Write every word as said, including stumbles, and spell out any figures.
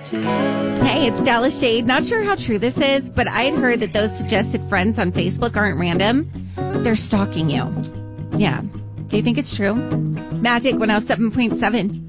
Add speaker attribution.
Speaker 1: Hey, it's Dallas Shade. Not sure how true this is, but I had heard that those suggested friends on Facebook aren't random. They're stalking you. Yeah. Do you think it's true? Magic one oh seven point seven.